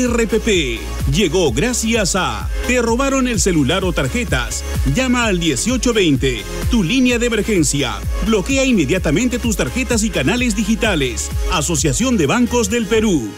RPP llegó gracias a ¿te robaron el celular o tarjetas? Llama al 1820, tu línea de emergencia. Bloquea inmediatamente tus tarjetas y canales digitales. Asociación de Bancos del Perú.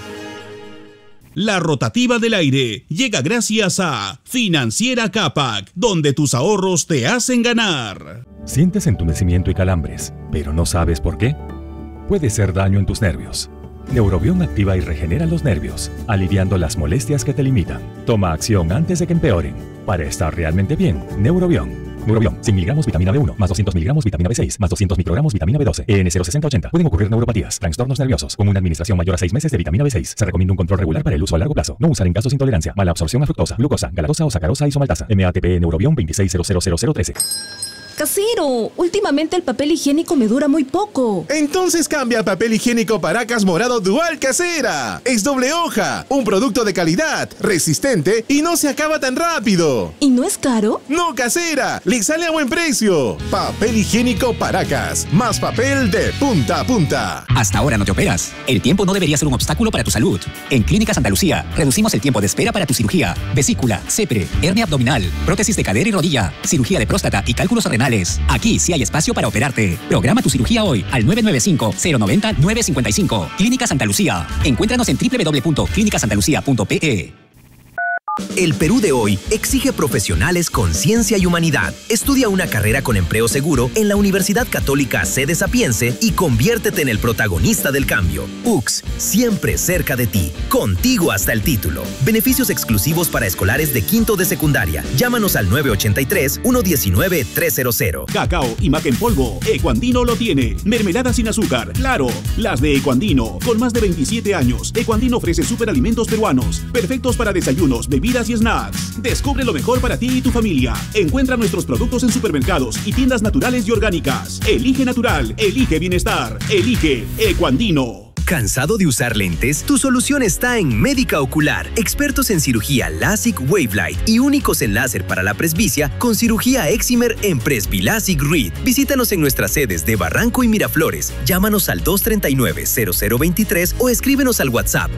La rotativa del aire llega gracias a Financiera Capac, donde tus ahorros te hacen ganar. Sientes entumecimiento y calambres, pero no sabes por qué. Puede ser daño en tus nervios. Neurobión activa y regenera los nervios, aliviando las molestias que te limitan. Toma acción antes de que empeoren. Para estar realmente bien, Neurobión. Neurobión, 100 miligramos vitamina B1, más 200 miligramos vitamina B6, más 200 microgramos vitamina B12, EN06080. Pueden ocurrir neuropatías, trastornos nerviosos. Con una administración mayor a 6 meses de vitamina B6, se recomienda un control regular para el uso a largo plazo. No usar en casos de intolerancia, mala absorción a fructosa, glucosa, galactosa o sacarosa isomaltasa. MATP Neurobión 26000013. Casero, últimamente el papel higiénico me dura muy poco. Entonces cambia al papel higiénico Paracas Morado Dual Casera. Es doble hoja, un producto de calidad, resistente y no se acaba tan rápido. ¿Y no es caro? No, Casera, le sale a buen precio. Papel higiénico Paracas, más papel de punta a punta. Hasta ahora no te operas. El tiempo no debería ser un obstáculo para tu salud. En Clínica Santa Lucía reducimos el tiempo de espera para tu cirugía, vesícula, CEPRE, hernia abdominal, prótesis de cadera y rodilla, cirugía de próstata y cálculos renales. Aquí sí hay espacio para operarte. Programa tu cirugía hoy al 995-090-955. Clínica Santa Lucía. Encuéntranos en www.clinicasantalucia.pe. El Perú de hoy exige profesionales con ciencia y humanidad. Estudia una carrera con empleo seguro en la Universidad Católica Sede Sapiense y conviértete en el protagonista del cambio. UCS, siempre cerca de ti. Contigo hasta el título. Beneficios exclusivos para escolares de quinto de secundaria. Llámanos al 983-119-300. Cacao y maca en polvo, Ecuandino lo tiene. Mermelada sin azúcar, claro. Las de Ecuandino, con más de 27 años. Ecuandino ofrece superalimentos peruanos, perfectos para desayunos, bebidas y snacks. Descubre lo mejor para ti y tu familia. Encuentra nuestros productos en supermercados y tiendas naturales y orgánicas. Elige natural, elige bienestar, elige Ecuandino. ¿Cansado de usar lentes? Tu solución está en Médica Ocular. Expertos en cirugía LASIK Wavelight y únicos en láser para la presbicia con cirugía Excimer en Presbilasic Read. Visítanos en nuestras sedes de Barranco y Miraflores. Llámanos al 239-0023 o escríbenos al WhatsApp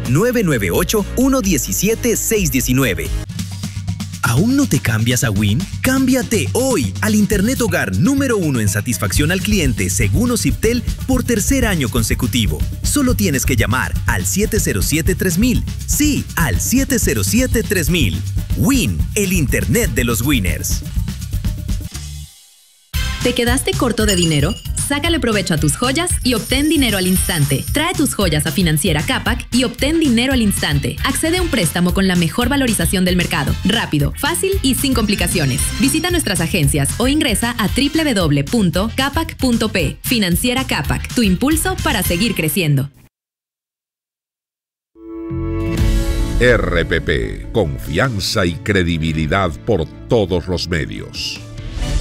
998-117-619. ¿Aún no te cambias a Win? ¡Cámbiate hoy al Internet Hogar número 1 en satisfacción al cliente según Ociptel por tercer año consecutivo! Solo tienes que llamar al 707-3000. Sí, al 707-3000. Win, el Internet de los winners. ¿Te quedaste corto de dinero? Sácale provecho a tus joyas y obtén dinero al instante. Trae tus joyas a Financiera Capac y obtén dinero al instante. Accede a un préstamo con la mejor valorización del mercado. Rápido, fácil y sin complicaciones. Visita nuestras agencias o ingresa a www.capac.p. Financiera Capac, tu impulso para seguir creciendo. RPP, confianza y credibilidad por todos los medios.